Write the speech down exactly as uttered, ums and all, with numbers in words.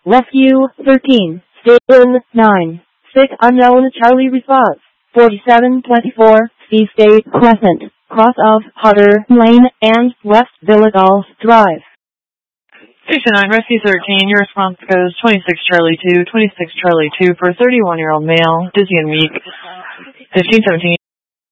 Rescue thirteen, Station nine, sick unknown Charlie response, forty-seven twenty-four, Sea State Crescent, cross of Hutter Lane and West Villadolph Drive. Station nine, Rescue thirteen, your response goes twenty-six Charlie two, twenty-six Charlie two for a thirty-one-year-old male, dizzy and weak, fifteen seventeen.